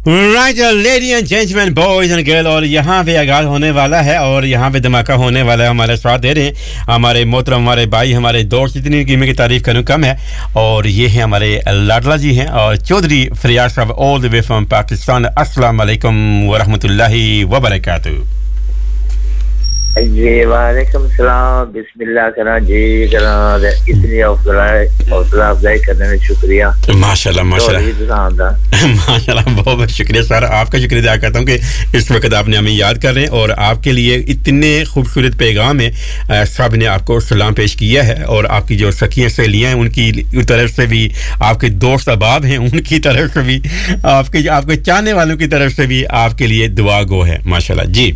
Right lady and gentleman boys and girl और यहाँ पे आगाज होने वाला है और यहाँ पे धमाका होने वाला है हमारे साथ दे रहे हैं हमारे मोहतरम हमारे भाई हमारे दोस्त इतनी कीमत की तारीफ करूँ कम है और ये है हमारे लाडला जी हैं और चौधरी फरियाद साहब all the way from Pakistan अस्सलाम वालेकुम व रहमतुल्लाहि व बरकातहू जी वालेकुम सलाम बिस्मिल्लाह करा जी करा इतनी हौसला अफजाई करने में शुक्रिया माशाल्लाह माशाल्लाह बहुत बहुत शुक्रिया सर आपका शुक्रिया अदा करता हूं कि इस वक्त आपने हमें याद कर रहे हैं और आपके लिए इतने खूबसूरत पैगाम है सब ने आपको सलाम पेश किया है और आपकी जो सखियां सहेलियां हैं उनकी तरफ से भी आपके दोस्त अहबाब हैं उनकी तरफ से भी आपके चाहने वालों की तरफ से भी आपके लिए दुआ गो है माशाल्लाह जी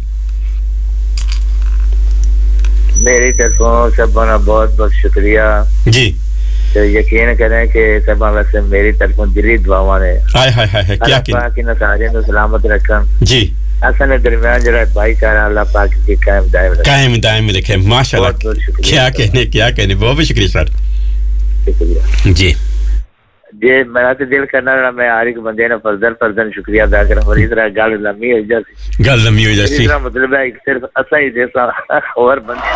मेरी तरफों सबका बहुत बहुत शुक्रिया जी तो यकीन करें कि सब वैसे मेरी तरफों दिली दुआवां ने हाय हाय हाय क्या कि न सारे को सलामत रखन जी असल दरमियान जरा भाईचारा अल्लाह पाक की कायम दायम रखे माशाल्लाह क्या कहने बहुत बहुत शुक्रिया सर शुक्रिया जी जे मेरा तो दिल करना रहा मैं हर एक बंदे ने फर्जन शुक्रिया अदा करा और इस तरह गल लंबी हो जाती इसका मतलब है सिर्फ असा ही जैसा और बंदे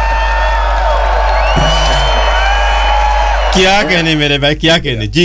क्या कहने मेरे भाई क्या कहने जी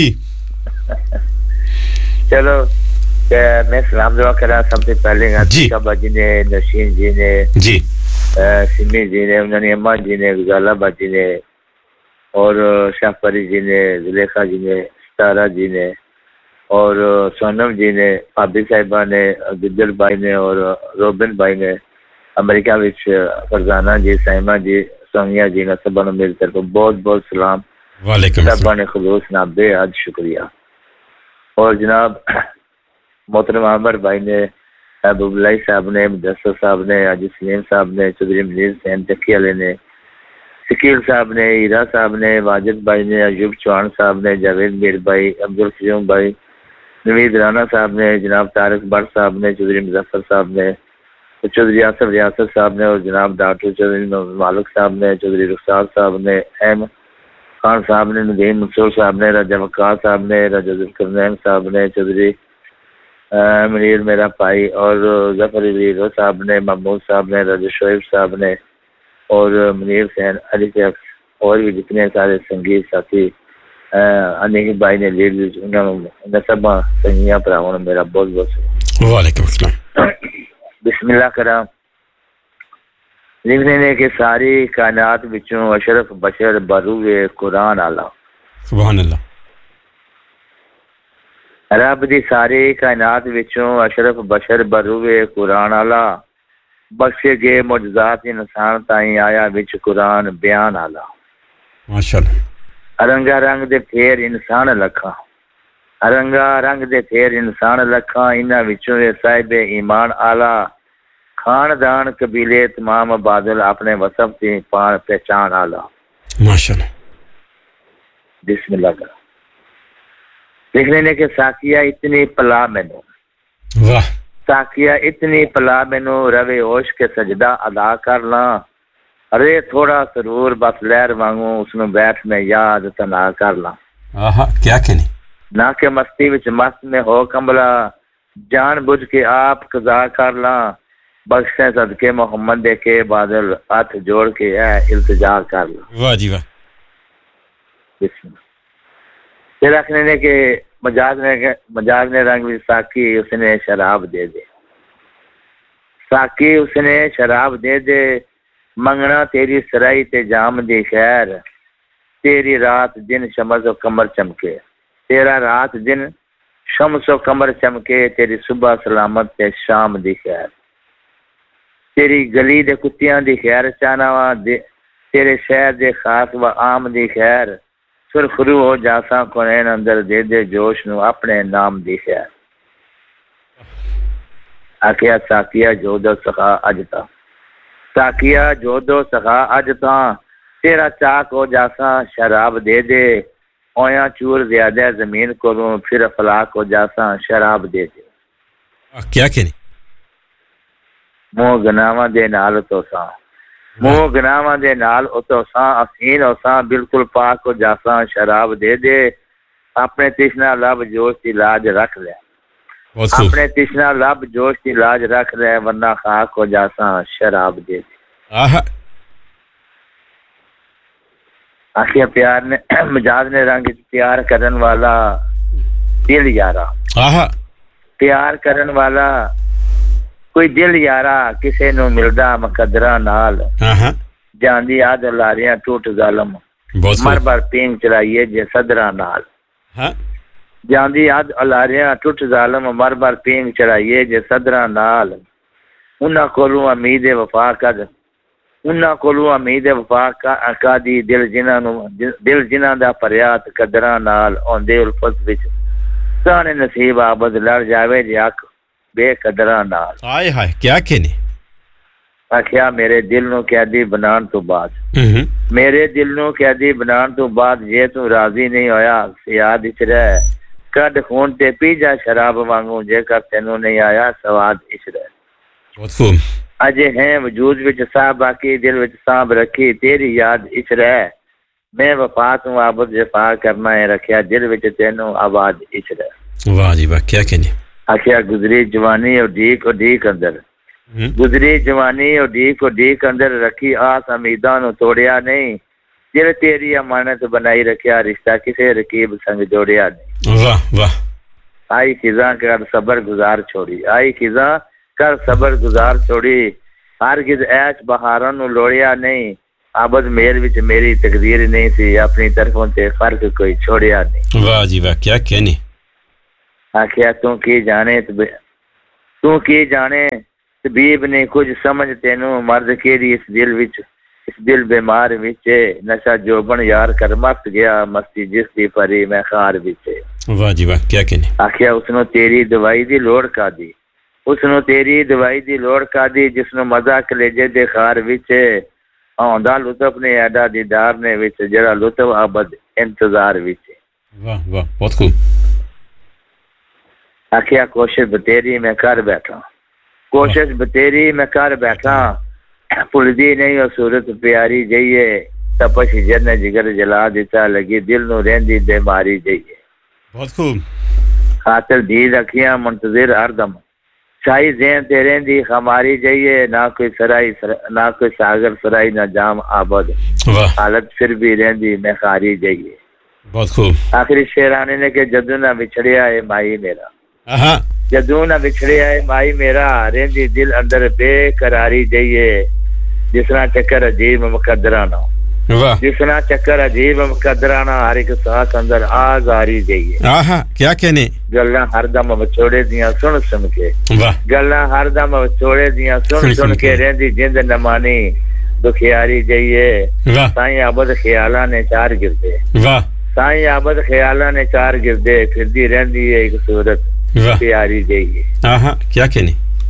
चलो मैं सलाम दुआ करा सबसे पहले आतिका बाजी ने नशीन जी ने जी सिमी जी ने उन्होंने अम्मा जी ने गुजाला बाजी ने और शाहपरी जी ने जुलेखा जी ने तारा जी ने और सोनम जी ने भाभी साहिबा ने गुज्जर भाई ने और रोबिन भाई ने अमेरिका विच फरजाना जी साइमा जी सोनिया जी ने सब ने मेरी तरफ बहुत बहुत सलाम वालेकुम सब ने खुलूस ना बेहद शुक्रिया और जनाब मोहतरम आमर भाई ने अबुल्लाई साहब ने मुदस्सर साहब ने अजी सलीम साहब ने चौधरी मनीर हुसैन तकिया ने शकील साहब ने हीरा साहब ने वाजिद भाई ने अयूब चौहान साहब ने जावेद मीर भाई अब्दुल फयूम भाई नवीद राना साहब ने जनाब तारिक भट्ट साहब ने चौधरी मुजफ्फर साहब ने चौधरी आसफ रियासत साहब ने और जनाब डॉक्टर चौधरी मालिक साहब ने चौधरी रुखसार साहब ने एम खान साहब ने नदीम मंसूर साहब ने राजा वकार साहब ने राजा जुल्करनैन साहब ने चौधरी मनीर मेरा भाई और जफर हीरो साहब ने महमूद साहब ने राजा शोएब साहब ने और मनीर हुसैन अली के और भी जितने सारे संगीत साथी अनिल भाई ने लीड उन्होंने सब संगिया भरावां ने मेरा बहुत बहुत वालेकुम अस्सलाम बिस्मिल्लाह करा लिखने ने कि सारी कायनात विचों अशरफ बशर बरूए कुरान आला सुभान अल्लाह रब दी सारी कायनात विचों अशरफ बशर बरूए कुरान आला बख्शे गए मुजजात इंसान ताई आया विच कुरान बयान आला माशाअल्लाह रंगा रंग दे फेर इंसान लखा रंगा रंग दे फेर इंसान लखा इन्हां विचों साहिब ईमान आला खानदान कबीले तमाम बादल अपने वसफ से पान पहचान आला माशाअल्लाह बिस्मिल्लाह का लिखने ने के साकिया इतनी पला मैनू वाह साकिया इतनी पला मैनू रवे होश के सजदा अदा कर ला अरे थोड़ा सरूर बस लहर वांगू उसमें बैठ में याद तना कर ला क्या कहने ना के मस्ती विच मस्त में हो कमला जान बुझ के आप कजा कर ला बख्शे सदके मोहम्मद दे के बादल हाथ जोड़ के है इल्तिजा कर ला वाह जी वाह फिर रखने ने के मजाक ने रंग भी साकी उसने शराब दे दे साकी उसने शराब दे दे मंगना तेरी सराई ते जाम दी खैर तेरी रात दिन शमस और कमर चमके तेरा रात दिन शम्स और कमर चमके तेरी सुबह सलामत ते शाम दी खैर तेरी गली दे कुत्तियां दी खैर चाहना तेरे शहर दे खास व आम दी खैर सुरखरू हो जासा कोनेन अंदर दे दे जोश नु अपने नाम दी खैर आखिया साकिया जोदो सखा अजता साकिया जोदो सखा अजता तेरा चाक हो जासा शराब दे दे ओया चूर ज्यादा जमीन को फिर अफलाक हो जासा शराब दे दे क्या कहने मुंह गनावा दे नाल तो सा मुंह गनावा दे नाल तो सा अफीन सा बिल्कुल पाक हो जासा शराब दे दे अपने तृष्णा लब जोश इलाज रख ले اپنے تشنا لب جوش کی لاج رکھ رہے ورنہ خاک ہو جاساں شراب دے آخیا پیار نے مجاز نے رنگ پیار کرن والا دل یارا پیار کرن والا کوئی دل یارا کسے نو ملدا مقدرہ نال جاندی آد لاریاں ٹوٹ ظالم مر بر پینگ چلائیے جے صدرہ نال جاندی آد لاریاں ٹوٹ ظالم مر بر پینگ چلائیے جے صدرہ نال انہاں کولوں امید وفا کد انہاں کولوں امید وفا کا دی دل جنہاں دا فریاد قدراں نال اوندے الفت وچ سانے نصیب آبد لڑ جاوے جے اک بے قدراں نال ہائے ہائے کیا کہنے آخیا میرے دل نو قیدی بنان تو بعد میرے دل نو قیدی بنان تو بعد جے تو راضی نہیں ہویا سیاد اچ رہ کڈ خون تے پی جا شراب وانگوں جے کر تینوں نہیں آیا سواد اچ رہ بہت خوب اجے ہیں وجود وچ سا باقی دل وچ سانب رکھی تیری یاد اچ رہ میں وفا تو عابد جفا کرنا ہے رکھیا دل وچ تینوں آباد اچ رہ واہ جی واہ کیا کہنے آخیا گزری جوانی اور ڈیک اندر گزری جوانی اور ڈیک اندر رکھی آس امیداں نو توڑیا نہیں دل تیری امانت بنائی رکھیا رشتہ کسے رقیب سنگ جوڑیا نہیں واہ واہ آئی خزاں کر صبر گزار چھوڑی آئی خزاں کر صبر گزار چھوڑی ہرگز ایش بہاراں نو لوڑیا نہیں آبد میل وچ میری تقدیر نہیں سی اپنی طرفوں تے فرق کوئی چھوڑیا نہیں واہ جی واہ کیا کہنے آخیا تو کی جانے طبیب نے کچھ سمجھ تینوں مرد کیڑی اس دل بیمار وچ نشہ جوبن یار کر مست گیا مستی جس دی پری میں خار وچ واہ جی واہ کیا کہنے آخیا اس نو تیری دوائی دی لوڑ کا دی اس نو تیری دوائی دی لوڑ کا دی جس نو مزہ کلیجے دے خار وچ آندا لطف نے ایڈا دیدار نے وچ جڑا لطف ابد انتظار وچ واہ واہ بہت خوب آخیا کوشش بتیری میں کر بیٹھا کوشش بتیری میں کر بیٹھا پلدی نہیں اور صورت پیاری جائیے تپش جن جگر جلا دیتا لگی دل نو رہندی بیماری جائیے بہت خوب خاطر دی رکھیاں منتظر ہر دم شاہی ذہن تے رہندی خماری جائیے نہ کوئی سرائی نہ کوئی ساگر سرائی نہ جام آباد حالت پھر بھی رہندی میں خاری جائیے بہت خوب آخری شیرانے نے کہ جدو نہ بچھڑیا ہے مائی میرا جدو نہ بچھڑیا ہے مائی میرا رہندی دل اندر بے قراری جائیے جس طرح چکر عجیب مقدرانہ جس طرح چکر عجیب مقدرانہ ہر ایک سانس اندر آگ آری جائیے کیا کہنے گلاں ہر دم وچوڑے دیاں سن کے گلاں ہر دم وچوڑے دیاں سن کے رہندی جند نمانی دکھیاری جائیے سائیں عبد خیالاں نے چار گردے سائیں عبد خیالاں نے چار گردے پھردی رہندی ہے ایک صورت پیاری جائیے کیا کہنے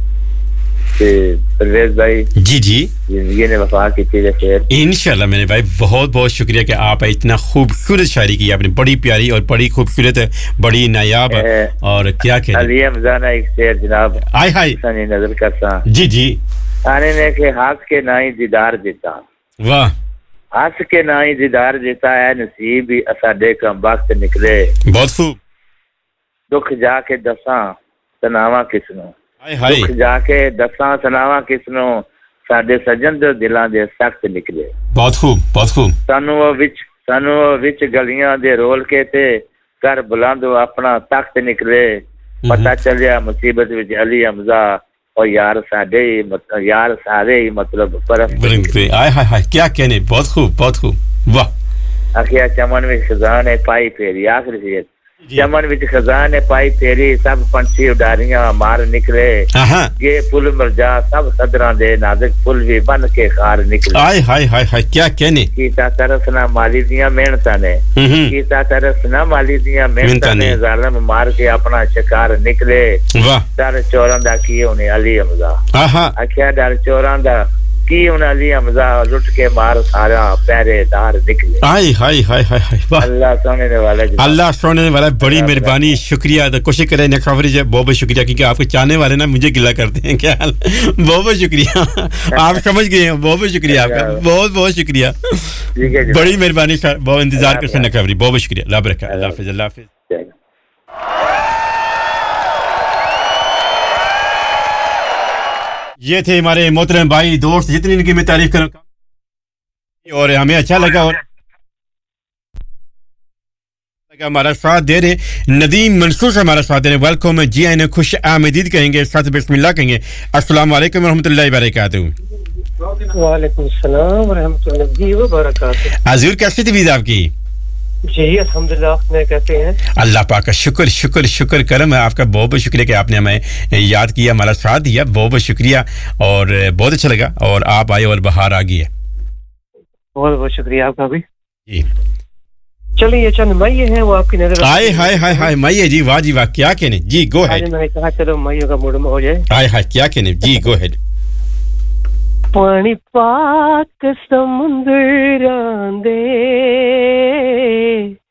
پرویز بھائی جی زندگی نے وفا کی تھی خیر انشاءاللہ میرے بھائی بہت بہت شکریہ کہ آپ اتنا خوبصورت شاعری کی آپ نے بڑی پیاری اور بڑی خوبصورت بڑی نایاب اور کیا کہنے علی حمزہ ایک شعر جناب سنی نظر کرتا جی آنے نے کہ ہاتھ کے نائی دیدار دیتا واہ ہاتھ کے نائی دیدار دیتا ہے نصیب ہی اساڈے کم وقت نکلے بہت خوب دکھ جا کے دساں سناواں کسنوں دکھ جا کے دساں سناواں کسنوں ساڈے سجن دے دلاں دے سخت نکلے بہت خوب بہت خوب سانو وچ گلیاں دے رول کے تے کر بلندو اپنا تخت نکلے پتہ چلیا مصیبت وچ علی حمزہ اور یار سارے ہی مطلب ہائے کیا کہنے بہت خوب واہ آخیا چمن وچ خزان ہے پائی پھیری آخری سی چمن وچ خزان ہے پائی پھیری سب پنچھی اڈاریاں مار نکلے یہ پل مرجا سب صدراں دے نازک پل بھی بن کے خار نکلے ہائے کیا کہنے کیتا ترس نہ مالی دیاں محنتاں نے کیتا ترس نہ مالی دیاں محنتاں نے ظالم مار کے اپنا شکار نکلے ڈر چوراں دا کی ہونے علی حمزہ آخیا ڈر چوراں دا کی ان علی حمزہ لٹ کے مار سارا پہرے دار نکلے ہائے اللہ سونے والا بڑی مہربانی شکریہ کوشش کریں نہ خبر بہت شکریہ کیونکہ آپ کے چاہنے والے نا مجھے گلہ کرتے ہیں کیا حال بہت شکریہ آپ سمجھ گئے ہیں بہت شکریہ آپ کا بہت شکریہ بڑی مہربانی بہت انتظار کرتے ہیں خبری بہت شکریہ اللہ برکات اللہ حافظ ये थे हमारे मोहतरम भाई दोस्त, जितनी इनकी मैं तारीफ करूं और हमें अच्छा लगा और हमारा साथ दे रहे नदीम मंसूर से हमारा साथ दे रहे। वेलकम, जी आए, खुश आमदीद कहेंगे, साथ बिस्मिल्लाह कहेंगे। अस्सलाम वालेकुम व रहमतुल्लाहि व बरकातहू। वालेकुम सलाम व रहमतुल्लाहि व बरकातहू। हजूर कैसी थी वीज़ आपकी? जी अल्हम्दुलिल्लाह, आपने कैसे हैं? अल्लाह पाक का शुक्र शुक्र शुक्र करम है आपका। बहुत बहुत शुक्रिया कि आपने हमें याद किया, हमारा साथ दिया, बहुत बहुत शुक्रिया और बहुत अच्छा लगा और आप आए और बाहर आ गई है। बहुत बहुत शुक्रिया आपका भी जी। चलिए ये चंद माइये हैं वो आपकी नजर हाय हाय हाय हाय माइये जी, वाह जी वाह, क्या कहने जी, गो हेड। मैंने कहा चलो माइयों का मूड हो जाए। हाय हाय क्या कहने जी, गो हेड। पानी पाक समुंदर आंदे